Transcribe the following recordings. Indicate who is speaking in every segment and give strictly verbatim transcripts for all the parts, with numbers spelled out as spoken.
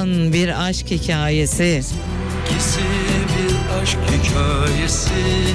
Speaker 1: Kayahan, bir aşk hikayesi.
Speaker 2: İkisi bir aşk hikayesi.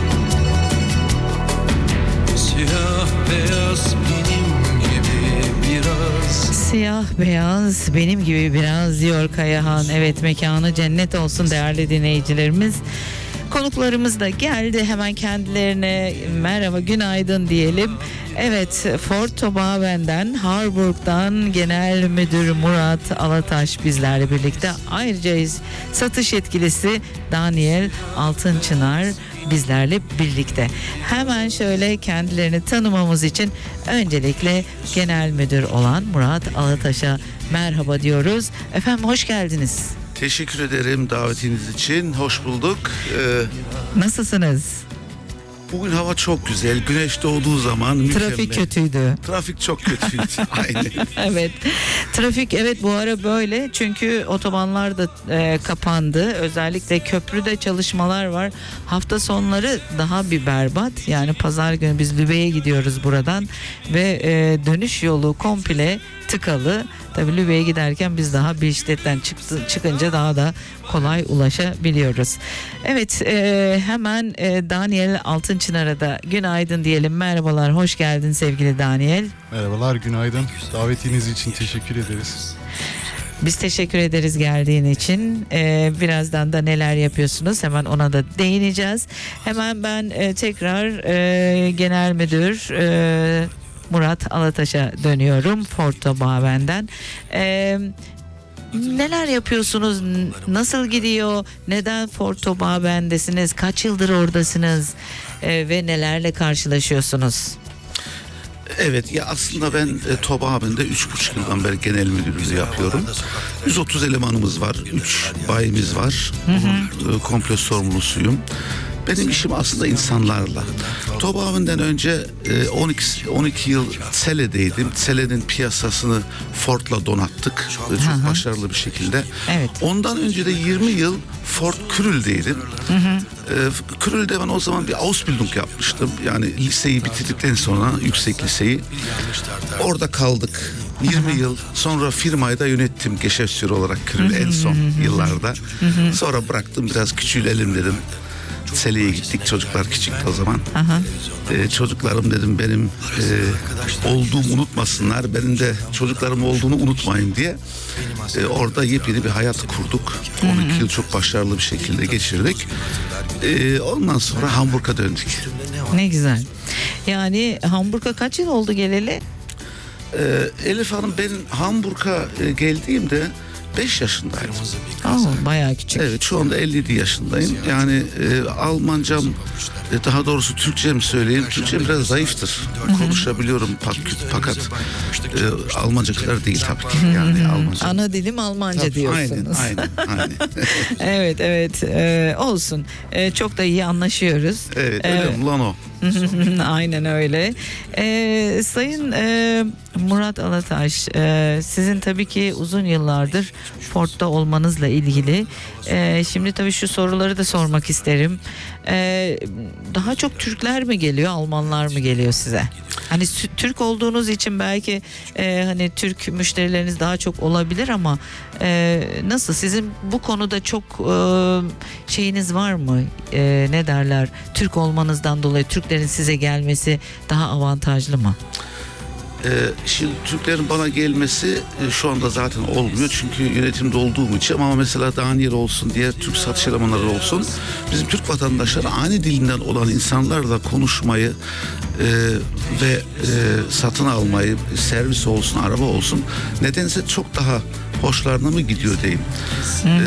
Speaker 2: Siyah beyaz benim gibi biraz.
Speaker 1: Siyah beyaz benim gibi biraz diyor Kayahan. Evet, mekanı cennet olsun değerli dinleyicilerimiz. Konuklarımız da geldi, hemen kendilerine merhaba, günaydın diyelim. Evet, Ford Tobaven'den, Harburg'dan Genel Müdür Murat Alataş bizlerle birlikte. Ayrıca satış yetkilisi Daniel Altınçınar bizlerle birlikte. Hemen şöyle kendilerini tanımamız için öncelikle Genel Müdür olan Murat Alataş'a merhaba diyoruz. Efendim, hoş geldiniz.
Speaker 3: Teşekkür ederim davetiniz için. Hoş bulduk. Ee,
Speaker 1: Nasılsınız?
Speaker 3: bugün hava çok güzel. Güneş doğduğu zaman mükemmel.
Speaker 1: Trafik kötüydü.
Speaker 3: Trafik çok kötüydü. Aynen.
Speaker 1: Evet. Trafik evet bu ara böyle. Çünkü otobanlar da e, kapandı. Özellikle köprüde çalışmalar var. Hafta sonları daha bir berbat. Yani pazar günü biz Lübey'e gidiyoruz buradan ve e, dönüş yolu komple tıkalı. Tabii Lübey'e giderken biz daha Bişkek'ten çıktı, çıkınca daha da kolay ulaşabiliyoruz. Evet, e, hemen e, Daniel Altınçınar'a da günaydın diyelim. Merhabalar, hoş geldin sevgili Daniel.
Speaker 4: Merhabalar, günaydın. Davetiniz için teşekkür ederiz.
Speaker 1: Biz teşekkür ederiz geldiğin için. Ee, birazdan da neler yapıyorsunuz hemen ona da değineceğiz. Hemen ben e, tekrar e, Genel Müdür e, Murat Alataş'a dönüyorum. Ford Tobaven'den. Ee, neler yapıyorsunuz? Nasıl gidiyor? Neden Ford Tobaven'desiniz? Kaç yıldır oradasınız? Ee, ve nelerle karşılaşıyorsunuz?
Speaker 3: Evet, ya aslında ben e, Tobaven'de üç buçuk yıldan beri genel müdürlüğü yapıyorum. yüz otuz elemanımız var. üç bayimiz var. Bunun e, komple sorumlusuyum. Benim işim aslında insanlarla. Tobaven'den önce e, on iki on iki yıl Tsele'deydim. Tsele'nin piyasasını Ford'la donattık. E, çok
Speaker 1: Hı hı.
Speaker 3: başarılı bir şekilde.
Speaker 1: Evet.
Speaker 3: Ondan önce de yirmi yıl Ford Krühl'deydim. Hı hı. E, Krühl'de ben o zaman bir Ausbildung yapmıştım. Yani liseyi bitirdikten sonra yüksek liseyi. Orada kaldık. yirmi yıl sonra firmayı da yönettim Geschäftsführer olarak Krühl en son yıllarda. Sonra bıraktım, biraz küçülelim dedim. Tsele'ye gittik, çocuklar küçüktü o zaman.
Speaker 1: Aha.
Speaker 3: Ee, çocuklarım dedim benim e, olduğumu unutmasınlar, benim de çocuklarım olduğunu unutmayın diye e, orada yepyeni bir hayat kurduk. on iki yıl çok başarılı bir şekilde geçirdik. E, ondan sonra Hamburg'a döndük.
Speaker 1: Ne güzel. Yani Hamburg'a kaç yıl oldu geleli?
Speaker 3: E, Elif Hanım, ben Hamburg'a e, geldiğimde beş yaşındaydım.
Speaker 1: Oh, bayağı küçük.
Speaker 3: Evet, şu anda elli yedi yaşındayım. Yani e, Almancam, e, daha doğrusu Türkçem söyleyeyim. Türkçem biraz zayıftır. Konuşabiliyorum pak- fakat e, Almanca kadar değil tabii ki. Yani Almanca.
Speaker 1: Ana dilim Almanca
Speaker 3: Tabii,
Speaker 1: diyorsunuz.
Speaker 3: Aynen, aynen, aynen.
Speaker 1: Evet, evet. Ee, olsun. Ee, çok da iyi anlaşıyoruz.
Speaker 3: Evet, öyle
Speaker 1: Evet.
Speaker 3: mi lan o?
Speaker 1: Aynen öyle. Ee, Sayın e, Murat Alataş, e, sizin tabii ki uzun yıllardır Ford'da olmanızla ilgili. E, şimdi tabii şu soruları da sormak isterim. E, daha çok Türkler mi geliyor, Almanlar mı geliyor size? Hani sü- Türk olduğunuz için belki e, hani Türk müşterileriniz daha çok olabilir ama e, nasıl, sizin bu konuda çok e, şeyiniz var mı? E, ne derler? Türk olmanızdan dolayı Türklerin size gelmesi daha avantajlı mı?
Speaker 3: Ee, şimdi Türklerin bana gelmesi e, şu anda zaten olmuyor çünkü yönetimde olduğum için, ama mesela Daniel olsun, diğer Türk satış elemanları olsun, bizim Türk vatandaşları aynı dilinden olan insanlarla konuşmayı e, ve e, satın almayı, servis olsun, araba olsun, nedense çok daha hoşlarına mı gidiyor diyeyim. E,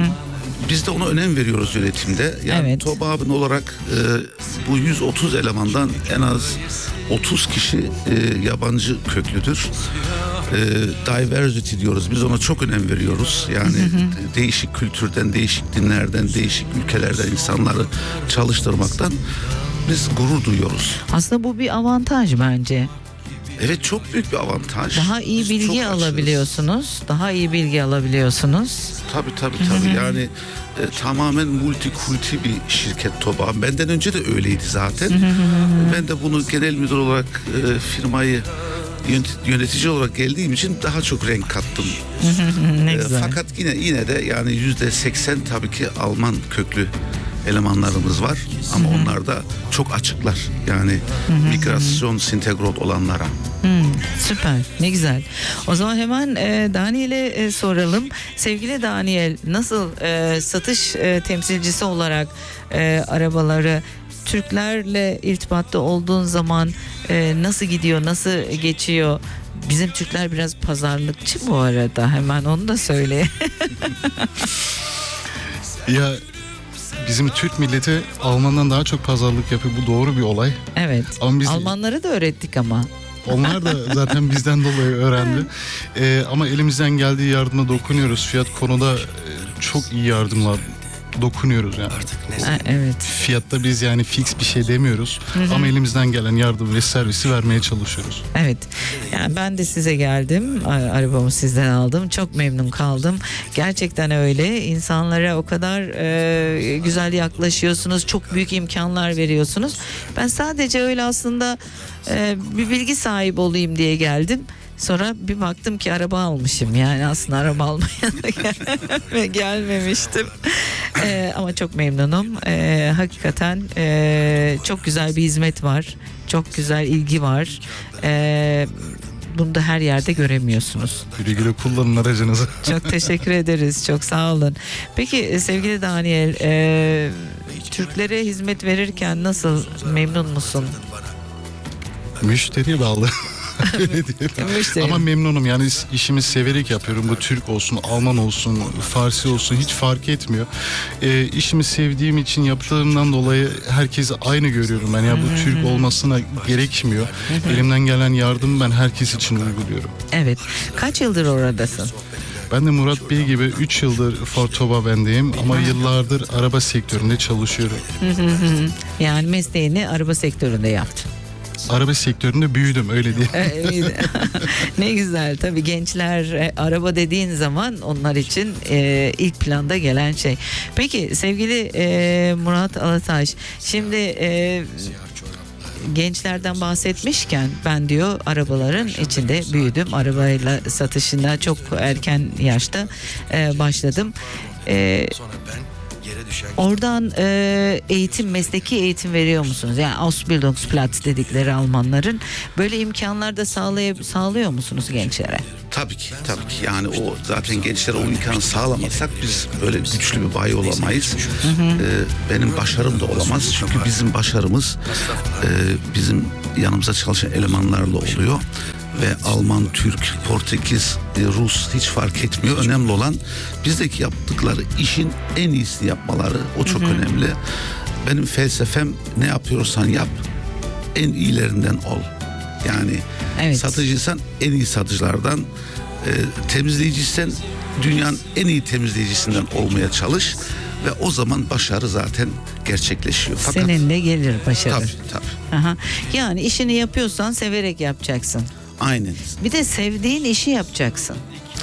Speaker 3: Biz de ona önem veriyoruz yönetimde. Yani
Speaker 1: Evet.
Speaker 3: Tobaven olarak e, bu yüz otuz elemandan en az otuz kişi e, yabancı köklüdür. E, diversity diyoruz. Biz ona çok önem veriyoruz. Yani de- değişik kültürden, değişik dinlerden, değişik ülkelerden insanları çalıştırmaktan biz gurur duyuyoruz.
Speaker 1: Aslında bu bir avantaj bence.
Speaker 3: Evet, çok büyük bir avantaj.
Speaker 1: Daha iyi
Speaker 3: Biz
Speaker 1: bilgi
Speaker 3: çok açığız.
Speaker 1: alabiliyorsunuz. Daha iyi bilgi alabiliyorsunuz.
Speaker 3: Tabii tabii tabii. Yani e, tamamen multikulti bir şirket Tobaven. Benden önce de öyleydi zaten. Ben de bunu genel müdür olarak e, firmayı yönet- yönetici olarak geldiğim için daha çok renk kattım.
Speaker 1: Ne
Speaker 3: Ee,
Speaker 1: güzel.
Speaker 3: Fakat yine yine de yani yüzde seksen tabii ki Alman köklü elemanlarımız var ama onlar da çok açıklar yani migrasyon sintegrot olanlara.
Speaker 1: Hmm, süper, ne güzel. O zaman hemen e, Daniel'e e, soralım. Sevgili Daniel, nasıl e, satış e, temsilcisi olarak e, arabaları Türklerle irtibatta olduğun zaman e, nasıl gidiyor, nasıl geçiyor? Bizim Türkler biraz pazarlıkçı bu arada. Hemen onu da söyle.
Speaker 4: Ya bizim Türk milleti Alman'dan daha çok pazarlık yapıyor. Bu doğru bir olay.
Speaker 1: Evet.
Speaker 4: Ama biz
Speaker 1: Almanlara da öğrettik ama.
Speaker 4: onlar da zaten bizden dolayı öğrendi. Ee, ama elimizden geldiği yardıma dokunuyoruz. Fiyat konuda e, çok iyi yardımlar dokunuyoruz yani.
Speaker 1: Ha, evet.
Speaker 4: Fiyatta biz yani fix bir şey demiyoruz. Ama elimizden gelen yardım ve servisi vermeye çalışıyoruz.
Speaker 1: Evet. Yani ben de size geldim. A- Arabamı sizden aldım. Çok memnun kaldım. Gerçekten öyle. İnsanlara o kadar e, güzel yaklaşıyorsunuz. Çok büyük imkanlar veriyorsunuz. Ben sadece öyle aslında e, bir bilgi sahibi olayım diye geldim. Sonra bir baktım ki araba almışım. Yani aslında araba almaya da gel- gelmemiştim. Ee, ama çok memnunum. Ee, hakikaten e, çok güzel bir hizmet var. Çok güzel ilgi var. Ee, bunu da her yerde göremiyorsunuz.
Speaker 4: Güle güle kullanın aracınızı.
Speaker 1: Çok teşekkür ederiz. Çok sağ olun. Peki sevgili Daniel, e, Türklere hizmet verirken nasıl, memnun musun?
Speaker 4: Müşteriye bağlı. Öyle diyelim.
Speaker 1: Müşteri.
Speaker 4: Ama memnunum yani işimi severek yapıyorum. Bu Türk olsun, Alman olsun, Farsi olsun hiç fark etmiyor. Ee, işimi sevdiğim için yaptığımdan dolayı herkesi aynı görüyorum ben. Ya bu Türk olmasına gerekmiyor. Elimden gelen yardımı ben herkes için uyguluyorum.
Speaker 1: Evet. Kaç yıldır oradasın?
Speaker 4: Ben de Murat Bey gibi üç yıldır Ford Tobabendeyim ama yıllardır araba sektöründe çalışıyorum.
Speaker 1: Yani mesleğini araba sektöründe yaptın.
Speaker 4: Araba sektöründe büyüdüm öyle diye.
Speaker 1: Evet. Ne güzel tabii gençler e, araba dediğin zaman onlar için e, ilk planda gelen şey. Peki sevgili e, Murat Alataş, şimdi e, gençlerden bahsetmişken ben diyor arabaların içinde büyüdüm, arabayla satışına çok erken yaşta e, başladım. E, Oradan e, eğitim, mesleki eğitim veriyor musunuz? Yani Ausbildungsplatz dedikleri Almanların böyle imkanlar da sağlay- sağlıyor musunuz gençlere?
Speaker 3: Tabii ki, tabii ki. Yani o zaten gençlere o imkanı sağlamasak biz böyle güçlü bir bayi olamayız. Ee, benim başarım da olamaz. Çünkü bizim başarımız e, bizim yanımıza çalışan elemanlarla oluyor. Ve Alman, Türk, Portekiz, e, Rus hiç fark etmiyor. Önemli olan bizdeki yaptıkları işin en iyisini yapmaları. O çok önemli. Benim felsefem ne yapıyorsan yap, en iyilerinden ol. Yani
Speaker 1: Evet.
Speaker 3: satıcıysan en iyi satıcılardan, e, temizleyiciysen dünyanın en iyi temizleyicisinden olmaya çalış ve o zaman başarı zaten gerçekleşiyor. Fakat
Speaker 1: Seninle gelir başarı.
Speaker 3: tabii tabii.
Speaker 1: Aha. Yani işini yapıyorsan severek yapacaksın.
Speaker 3: Aynen.
Speaker 1: Bir de sevdiğin işi yapacaksın.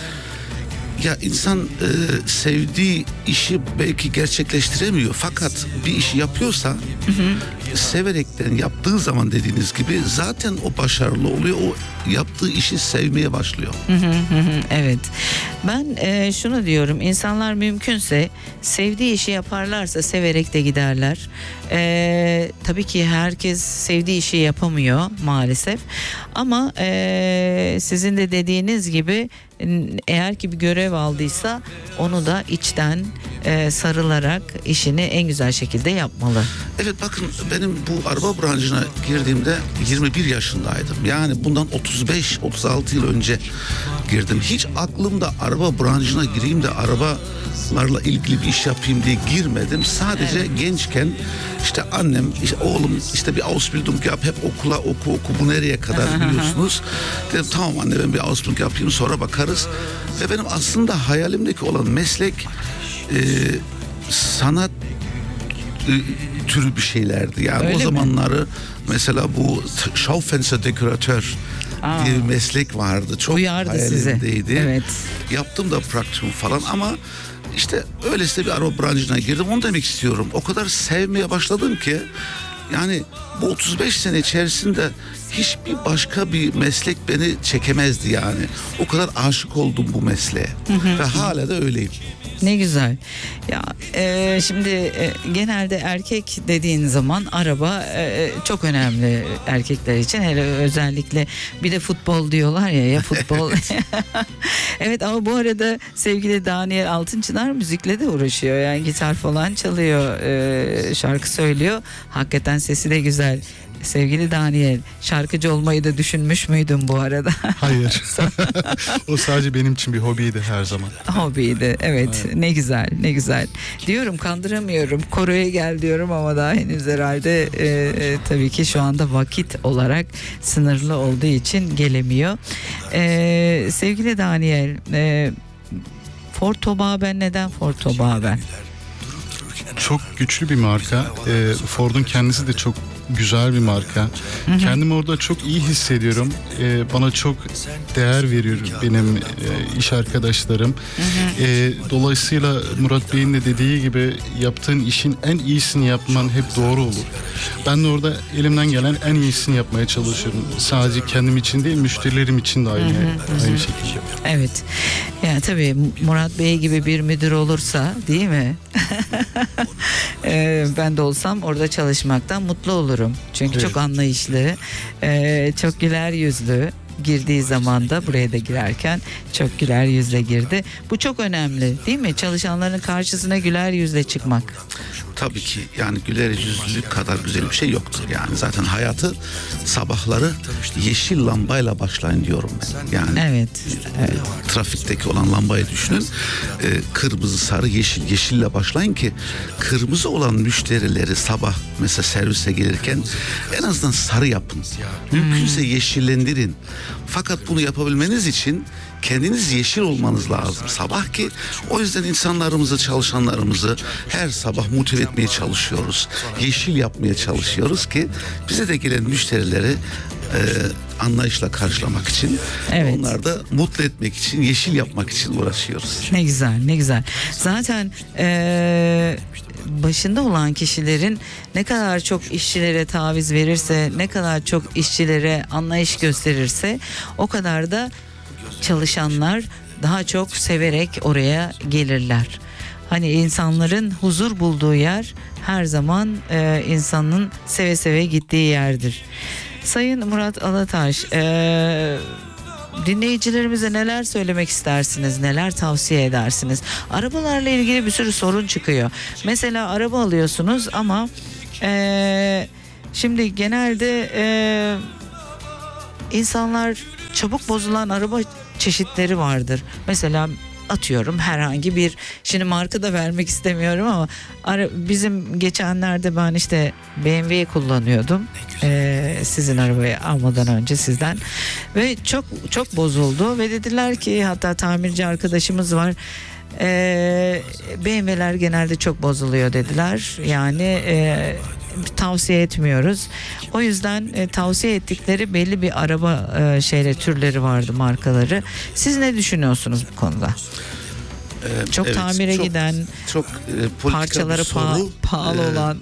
Speaker 3: Ya insan e, sevdiği işi belki gerçekleştiremiyor. Fakat bir işi yapıyorsa severekten yaptığı zaman dediğiniz gibi zaten o başarılı oluyor. O yaptığı işi sevmeye başlıyor.
Speaker 1: Hı hı hı, evet. Ben e, şunu diyorum. İnsanlar mümkünse sevdiği işi yaparlarsa severek de giderler. E, tabii ki herkes sevdiği işi yapamıyor maalesef. Ama e, sizin de dediğiniz gibi eğer ki bir görev aldıysa onu da içten e, sarılarak işini en güzel şekilde yapmalı.
Speaker 3: Evet bakın benim bu araba branşına girdiğimde yirmi bir yaşındaydım. Yani bundan otuz beş otuz altı yıl önce girdim. Hiç aklımda araba branşına gireyim de arabalarla ilgili bir iş yapayım diye girmedim. Sadece evet. gençken işte annem, işte oğlum işte bir Ausbildung yap, hep okula oku oku bu nereye kadar biliyorsunuz. Dedim tamam anne ben bir Ausbildung yapayım sonra bakarız. Ve benim aslında hayalimdeki olan meslek e, sanat e, türü bir şeylerdi. Yani
Speaker 1: Öyle
Speaker 3: o
Speaker 1: mi?
Speaker 3: zamanları mesela bu Schaufenster dekoratör
Speaker 1: Aa.
Speaker 3: diye bir meslek vardı. Çok
Speaker 1: Uyardı
Speaker 3: hayalimdeydi.
Speaker 1: size. Evet.
Speaker 3: Yaptım da praktikum falan ama işte öylesine bir araba branşına girdim. Onu demek istiyorum. O kadar sevmeye başladım ki yani bu otuz beş sene içerisinde hiçbir başka bir meslek beni çekemezdi yani. O kadar aşık oldum bu mesleğe ve hala da öyleyim.
Speaker 1: Ne güzel. Ya e, şimdi e, genelde erkek dediğin zaman araba e, çok önemli erkekler için. Hele özellikle bir de futbol diyorlar ya ya futbol. Evet ama bu arada sevgili Daniel Altınçınar müzikle de uğraşıyor. Yani gitar falan çalıyor, e, şarkı söylüyor. Hakikaten sesi de güzel. Sevgili Daniel, şarkıcı olmayı da düşünmüş müydün bu arada?
Speaker 4: Hayır. O sadece benim için bir hobiydi her zaman.
Speaker 1: Hobiydi. Evet.
Speaker 4: Evet.
Speaker 1: Ne güzel, ne güzel. Diyorum kandıramıyorum. Koroya gel diyorum ama daha henüz herhalde e, e, tabii ki şu anda vakit olarak sınırlı olduğu için gelemiyor. E, sevgili Daniel, e, Ford Tobaben neden Ford Tobaben?
Speaker 4: Çok güçlü bir marka. Ee, Ford'un kendisi de çok güzel bir marka. Hı hı. Kendimi orada çok iyi hissediyorum. Ee, bana çok değer veriyor benim e, iş arkadaşlarım. Hı hı. Ee, dolayısıyla Murat Bey'in de dediği gibi yaptığın işin en iyisini yapman hep doğru olur. Ben de orada elimden gelen en iyisini yapmaya çalışıyorum. Sadece kendim için değil, müşterilerim için de aynı, hı hı. aynı şekilde.
Speaker 1: Evet. Yani tabii Murat Bey gibi bir müdür olursa, değil mi? ee, ben de olsam orada çalışmaktan mutlu olurum. Çünkü evet. Çok anlayışlı, e, çok güler yüzlü. Girdiği zaman da buraya da girerken çok güler yüzle girdi. Bu çok önemli değil mi? Çalışanların karşısına güler yüzle çıkmak.
Speaker 3: Tabii ki yani güler yüzlülük kadar güzel bir şey yoktur. Yani zaten hayatı sabahları yeşil lambayla başlayın diyorum ben. Yani
Speaker 1: evet, evet.
Speaker 3: Trafikteki olan lambayı düşünün. Ee, kırmızı, sarı, yeşil. Yeşille başlayın ki kırmızı olan müşterileri sabah mesela servise gelirken en azından sarı yapın. Mümkünse yeşillendirin. Fakat bunu yapabilmeniz için kendiniz yeşil olmanız lazım sabah ki o yüzden insanlarımızı, çalışanlarımızı her sabah motive etmeye çalışıyoruz. Yeşil yapmaya çalışıyoruz ki bize de gelen müşterileri e, anlayışla karşılamak için, evet. Onları da mutlu etmek için, yeşil yapmak için uğraşıyoruz.
Speaker 1: Ne güzel, ne güzel. Zaten e, başında olan kişilerin ne kadar çok işçilere taviz verirse, ne kadar çok işçilere anlayış gösterirse o kadar da çalışanlar daha çok severek oraya gelirler. Hani insanların huzur bulduğu yer her zaman e, insanın seve seve gittiği yerdir. Sayın Murat Alataş, e, dinleyicilerimize neler söylemek istersiniz, neler tavsiye edersiniz? Arabalarla ilgili bir sürü sorun çıkıyor. Mesela araba alıyorsunuz ama e, şimdi genelde e, insanlar çabuk bozulan araba çeşitleri vardır. Mesela atıyorum herhangi bir, şimdi marka da vermek istemiyorum ama ara, bizim geçenlerde ben işte B M W kullanıyordum. Ee, sizin arabayı almadan önce sizden ve çok çok bozuldu ve dediler ki, hatta tamirci arkadaşımız var. Ee, B M W'ler genelde çok bozuluyor dediler. Yani e, tavsiye etmiyoruz. O yüzden e, tavsiye ettikleri belli bir araba e, şeyle türleri vardı, markaları. Siz ne düşünüyorsunuz bu konuda?
Speaker 3: Ee,
Speaker 1: çok
Speaker 3: evet,
Speaker 1: tamire
Speaker 3: çok,
Speaker 1: giden,
Speaker 3: çok e,
Speaker 1: parçaları pa- pahalı e, olan.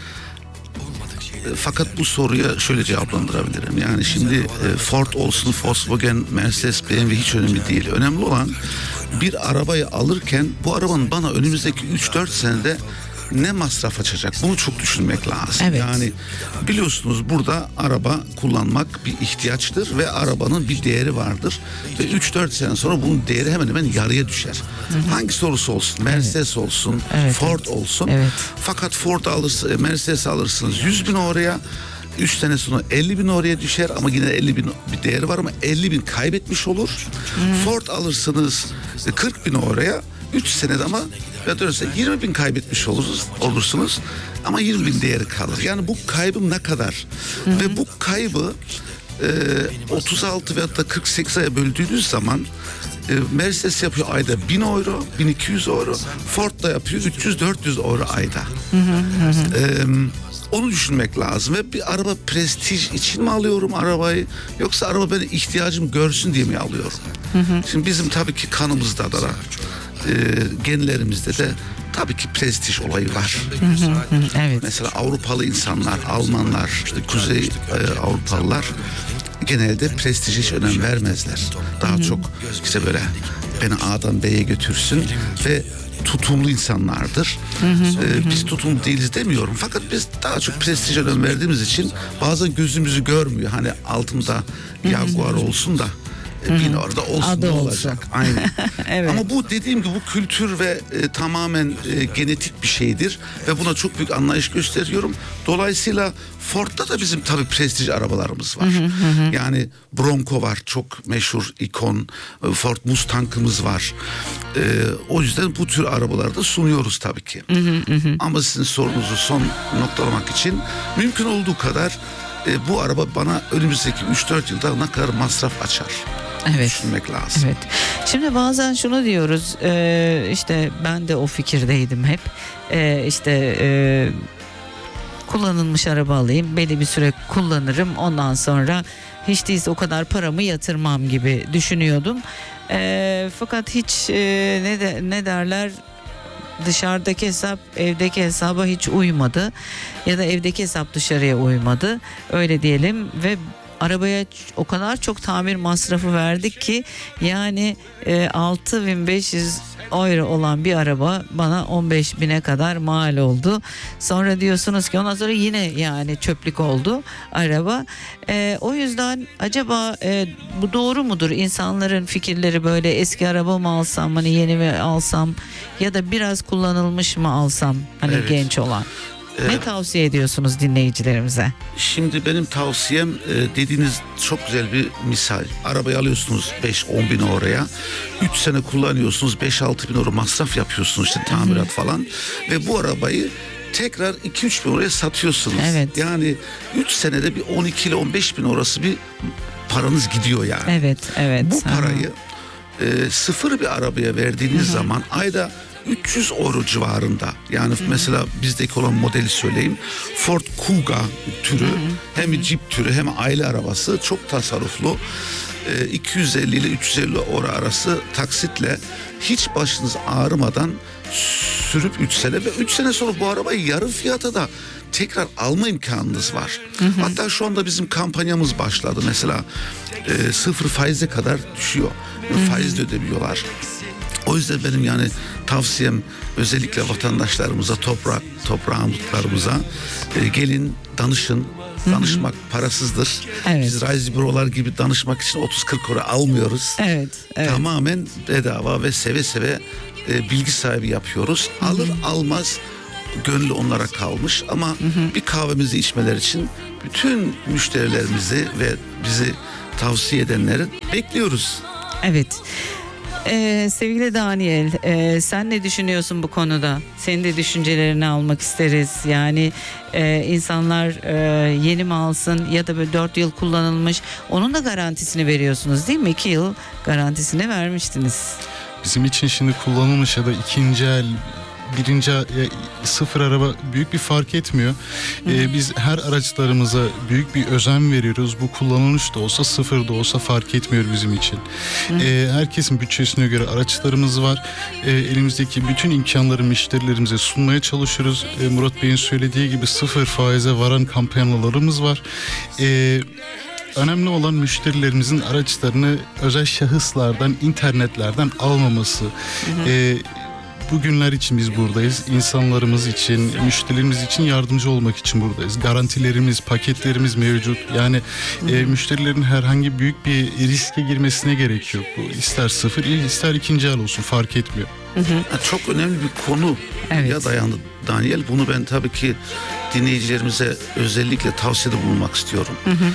Speaker 3: Fakat bu soruya şöyle cevaplandırabilirim. Yani şimdi e, Ford olsun, Volkswagen, Mercedes, B M W hiç önemli değil. Önemli olan bir arabayı alırken bu arabanın bana önümüzdeki üç dört senede ne masraf açacak? Bunu çok düşünmek lazım.
Speaker 1: Evet.
Speaker 3: Yani biliyorsunuz burada araba kullanmak bir ihtiyaçtır ve arabanın bir değeri vardır. Ve üç dört sene sonra bunun değeri hemen hemen yarıya düşer. Hı hı. Hangisi olursa olsun, Mercedes evet. olsun, evet, Ford evet. olsun. Evet. Fakat Ford alırsınız, Mercedes alırsınız yüz bin oraya. üç sene sonra elli bin oraya düşer ama yine elli bin bir değeri var ama elli bin kaybetmiş olur. Hmm. Ford alırsınız kırk bin oraya, üç senede ama ve dönse yirmi bin kaybetmiş olursunuz, olursunuz ama yirmi bin değeri kalır. Yani bu kaybım ne kadar? Hmm. Ve bu kaybı e, otuz altı veyahut da kırk sekiz aya böldüğünüz zaman e, Mercedes yapıyor ayda bin euro, bin iki yüz euro. Ford da yapıyor üç yüz dört yüz euro ayda. Hmm. E, Onu düşünmek lazım ve bir araba prestij için mi alıyorum arabayı, yoksa araba benim ihtiyacım görsün diye mi alıyorum? Hı hı. Şimdi bizim tabii ki kanımızda da e, genlerimizde de tabii ki prestij olayı var.
Speaker 1: Evet.
Speaker 3: Mesela Avrupalı insanlar, Almanlar, işte Kuzey e, Avrupalılar genelde prestije hiç önem vermezler. Daha çok işte böyle beni A'dan B'ye götürsün ve tutumlu insanlardır. Ee, biz tutumlu değiliz demiyorum. Fakat biz daha çok prestije önem verdiğimiz için bazen gözümüzü görmüyor. Hani altımda Jaguar olsun da bin orada olsun,
Speaker 1: Adı
Speaker 3: ne
Speaker 1: olsun.
Speaker 3: olacak? Aynen.
Speaker 1: Evet.
Speaker 3: Ama bu dediğim gibi bu kültür ve e, tamamen e, genetik bir şeydir ve buna çok büyük anlayış gösteriyorum. Dolayısıyla Ford'da da bizim tabii prestij arabalarımız var. Yani Bronco var, çok meşhur ikon. E, Ford Mustang'ımız var. E, o yüzden bu tür arabaları da sunuyoruz tabii ki. Ama sizin sorunuzu son noktalamak için mümkün olduğu kadar e, bu araba bana önümüzdeki üç dört yılda ne kadar masraf açar.
Speaker 1: Evet.
Speaker 3: Düşünmek lazım.
Speaker 1: Evet. Şimdi bazen şunu diyoruz, e, işte ben de o fikirdeydim hep. E, işte e, kullanılmış araba alayım, belli bir süre kullanırım, ondan sonra hiç değilse o kadar paramı yatırmam gibi düşünüyordum. E, fakat hiç e, ne de ne derler, dışarıdaki hesap evdeki hesaba hiç uymadı ya da evdeki hesap dışarıya uymadı, öyle diyelim. Ve arabaya o kadar çok tamir masrafı verdik ki yani e, altı bin beş yüz euro olan bir araba bana on beş bine kadar mal oldu. Sonra diyorsunuz ki ondan sonra yine yani çöplük oldu araba. E, o yüzden acaba e, bu doğru mudur? İnsanların fikirleri böyle, eski araba mı alsam, hani yeni mi alsam ya da biraz kullanılmış mı alsam, hani
Speaker 3: Evet.
Speaker 1: genç olan. Ne tavsiye ediyorsunuz dinleyicilerimize?
Speaker 3: Şimdi benim tavsiyem e, dediğiniz çok güzel bir misal. Arabayı alıyorsunuz beş on bin oraya. üç sene kullanıyorsunuz, beş altı bin euro masraf yapıyorsunuz, işte tamirat falan. Ve bu arabayı tekrar iki üç bin oraya satıyorsunuz.
Speaker 1: Evet.
Speaker 3: Yani üç senede bir on iki ile on beş bin orası bir paranız gidiyor yani.
Speaker 1: Evet, evet.
Speaker 3: Bu parayı e, sıfır bir arabaya verdiğiniz zaman ayda üç yüz euro civarında. Yani mesela bizdeki olan modeli söyleyeyim. Ford Kuga türü, hem Jeep türü hem aile arabası, çok tasarruflu. E, iki yüz elli ile üç yüz elli euro arası taksitle hiç başınız ağrımadan sürüp üç sene ve üç sene sonra bu arabayı yarı fiyata da tekrar alma imkanınız var. Hatta şu anda bizim kampanyamız başladı. Mesela e, sıfır faize kadar düşüyor. Faiz de ödemiyorlar. O yüzden benim yani tavsiyem özellikle vatandaşlarımıza, toprak toprağımızlarımıza e, gelin danışın. Danışmak parasızdır.
Speaker 1: Evet.
Speaker 3: Biz Rise Bürolar gibi danışmak için otuz kırk euro almıyoruz.
Speaker 1: Evet, evet.
Speaker 3: Tamamen bedava ve seve seve e, bilgi sahibi yapıyoruz. Alır almaz gönlü onlara kalmış ama bir kahvemizi içmeler için bütün müşterilerimizi ve bizi tavsiye edenleri bekliyoruz.
Speaker 1: Evet. Ee, sevgili Daniel, e, sen ne düşünüyorsun bu konuda? Senin de düşüncelerini almak isteriz. Yani e, insanlar e, yeni mi alsın ya da böyle dört yıl kullanılmış, onun da garantisini veriyorsunuz değil mi? iki yıl garantisini vermiştiniz.
Speaker 4: Bizim için şimdi kullanılmış ya da ikinci el, birinci el, sıfır araba büyük bir fark etmiyor. Ee, biz her araçlarımıza büyük bir özen veriyoruz. Bu kullanılmış da olsa, sıfır da olsa fark etmiyor bizim için. Ee, herkesin bütçesine göre araçlarımız var. Ee, elimizdeki bütün imkanları müşterilerimize sunmaya çalışıyoruz. Ee, Murat Bey'in söylediği gibi sıfır faize varan kampanyalarımız var. Ee, Önemli olan müşterilerimizin araçlarını özel şahıslardan, internetlerden almaması. Ee, Bugünler için biz buradayız. İnsanlarımız için, müşterilerimiz için yardımcı olmak için buradayız. Garantilerimiz, paketlerimiz mevcut. Yani e, müşterilerin herhangi büyük bir riske girmesine gerek yok. Bu ister sıfır, ister ikinci el olsun, fark etmiyor.
Speaker 3: Çok önemli bir konu
Speaker 1: Evet.
Speaker 3: ya dayandı Daniel. Bunu ben tabii ki dinleyicilerimize özellikle tavsiyede bulunmak istiyorum.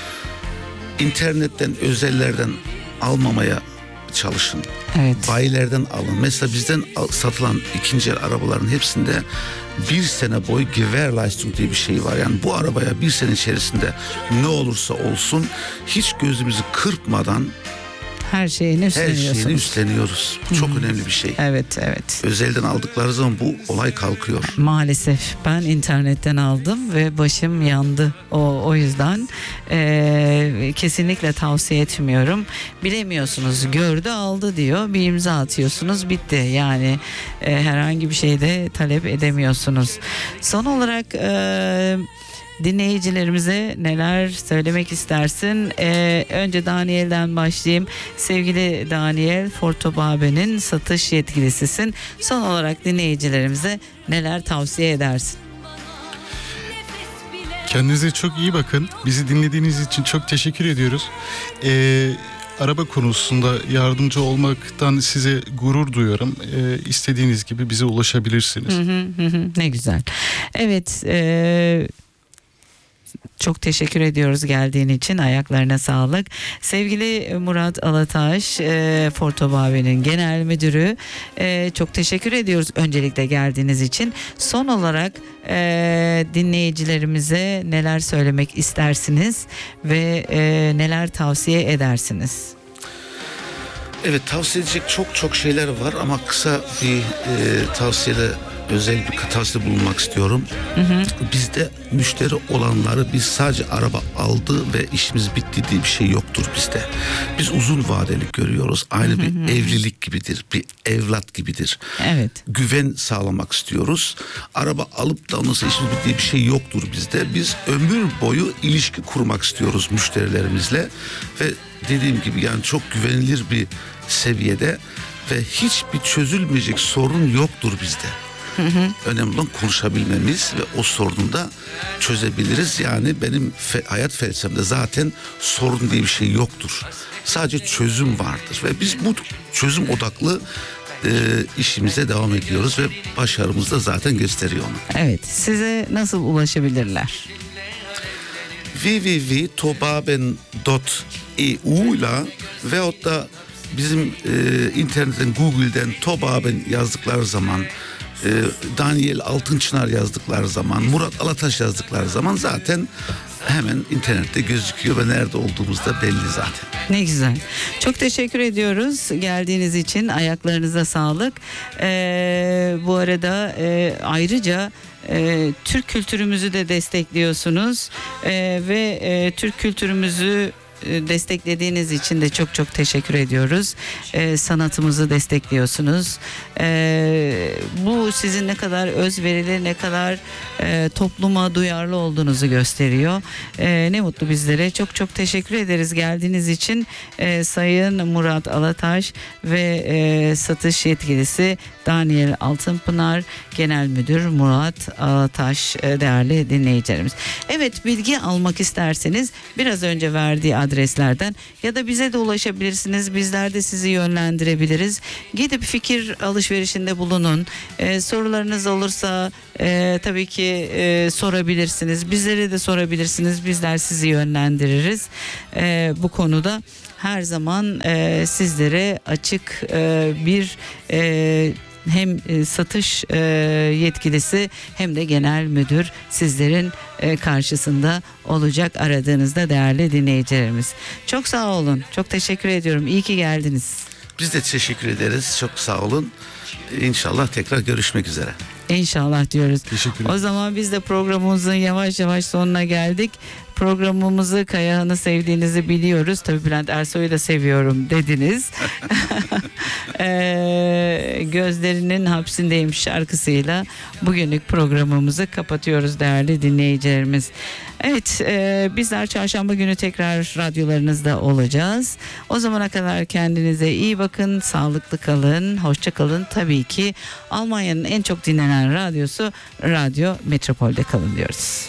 Speaker 3: İnternetten, özellerden almamaya çalışın.
Speaker 1: Evet.
Speaker 3: Bayilerden alın. Mesela bizden al- satılan ikinci el arabaların hepsinde bir sene boyu Gewährleistung diye bir şey var. Yani bu arabaya bir sene içerisinde ne olursa olsun hiç gözümüzü kırpmadan
Speaker 1: Her şeyini
Speaker 3: Her
Speaker 1: üstleniyorsunuz.
Speaker 3: şeyini üstleniyoruz. Bu çok önemli bir şey.
Speaker 1: Evet, evet.
Speaker 3: Özelden aldıkları zaman bu olay kalkıyor.
Speaker 1: Maalesef ben internetten aldım ve başım yandı. O o yüzden e, kesinlikle tavsiye etmiyorum. Bilemiyorsunuz, gördü aldı diyor, bir imza atıyorsunuz, bitti. Yani e, herhangi bir şey de talep edemiyorsunuz. Son olarak e, dinleyicilerimize neler söylemek istersin? Ee, önce Daniel'den başlayayım. Sevgili Daniel, Fortobabe'nin satış yetkilisisin. Son olarak dinleyicilerimize neler tavsiye edersin?
Speaker 4: Kendinize çok iyi bakın. Bizi dinlediğiniz için çok teşekkür ediyoruz. Ee, araba konusunda yardımcı olmaktan size gurur duyuyorum. Ee, istediğiniz gibi bize ulaşabilirsiniz.
Speaker 1: Hı hı hı, ne güzel. Evet, e, çok teşekkür ediyoruz geldiğin için. Ayaklarına sağlık. Sevgili Murat Alataş, e, Fortobabe'nin genel müdürü, e, çok teşekkür ediyoruz öncelikle geldiğiniz için. Son olarak e, dinleyicilerimize neler söylemek istersiniz ve e, neler tavsiye edersiniz?
Speaker 3: Evet, tavsiye edecek çok çok şeyler var ama kısa bir e, tavsiyede, özel bir tavsiyede bulunmak istiyorum.
Speaker 1: Hı hı.
Speaker 3: Bizde müşteri olanları, biz sadece araba aldı ve işimiz bitti diye bir şey yoktur bizde. Biz uzun vadeli görüyoruz. Aynı bir evlilik gibidir, bir evlat gibidir.
Speaker 1: Evet.
Speaker 3: Güven sağlamak istiyoruz. Araba alıp da ondan sonra işimiz bitti diye bir şey yoktur bizde. Biz ömür boyu ilişki kurmak istiyoruz müşterilerimizle ve dediğim gibi yani çok güvenilir bir seviyede ve hiçbir çözülmeyecek sorun yoktur bizde. Hı hı. Önemli olan konuşabilmemiz ve o sorunu da çözebiliriz. Yani benim fe- hayat felsefemde zaten sorun diye bir şey yoktur. Sadece çözüm vardır ve biz bu çözüm odaklı e, işimize devam ediyoruz ve başarımız da zaten gösteriyor onu.
Speaker 1: Evet, size nasıl ulaşabilirler?
Speaker 3: w w w nokta tobaben nokta e u ile veyahut da bizim e, internetten, Google'den Tobaben yazdıkları zaman, e, Daniel Altınçınar yazdıkları zaman, Murat Alataş yazdıkları zaman zaten hemen internette gözüküyor ve nerede olduğumuz da belli zaten.
Speaker 1: Ne güzel. Çok teşekkür ediyoruz geldiğiniz için. Ayaklarınıza sağlık. Ee, bu arada e, ayrıca e, Türk kültürümüzü de destekliyorsunuz e, ve e, Türk kültürümüzü desteklediğiniz için de çok çok teşekkür ediyoruz. Ee, sanatımızı destekliyorsunuz. Ee, bu sizin ne kadar özverili, ne kadar e, topluma duyarlı olduğunuzu gösteriyor. Ee, ne mutlu bizlere. Çok çok teşekkür ederiz geldiğiniz için. Ee, Sayın Murat Alataş ve e, satış yetkilisi Daniel Altınpınar, Genel Müdür Murat Alataş, e, değerli dinleyicilerimiz. Evet, bilgi almak isterseniz biraz önce verdiği adreslerden ya da bize de ulaşabilirsiniz. Bizler de sizi yönlendirebiliriz. Gidip fikir alışverişinde bulunun. Ee, sorularınız olursa e, tabii ki e, sorabilirsiniz. Bizlere de sorabilirsiniz. Bizler sizi yönlendiririz. E, bu konuda her zaman e, sizlere açık e, bir e, hem e, satış e, yetkilisi hem de genel müdür sizlerin e, karşısında olacak aradığınızda değerli dinleyicilerimiz. Çok sağ olun. Çok teşekkür ediyorum. İyi ki geldiniz.
Speaker 3: Biz de teşekkür ederiz. Çok sağ olun. İnşallah tekrar görüşmek üzere.
Speaker 1: İnşallah diyoruz.
Speaker 4: Teşekkür ederim.
Speaker 1: O zaman biz de programımızın yavaş yavaş sonuna geldik. Programımızı, Kayahan'ı sevdiğinizi biliyoruz. Tabii Bülent Ersoy'u da seviyorum dediniz. ee, Gözlerinin Hapsindeyim şarkısıyla bugünlük programımızı kapatıyoruz değerli dinleyicilerimiz. Evet, e, bizler çarşamba günü tekrar radyolarınızda olacağız. O zamana kadar kendinize iyi bakın, sağlıklı kalın, hoşça kalın. Tabii ki Almanya'nın en çok dinlenen radyosu Radyo Metropol'de kalın diyoruz.